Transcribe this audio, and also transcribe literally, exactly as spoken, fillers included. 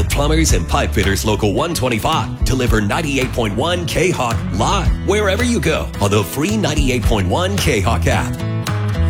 The Plumbers and Pipe Fitters Local one twenty-five deliver ninety-eight point one K-Hawk live wherever you go on the free ninety-eight point one K-Hawk app.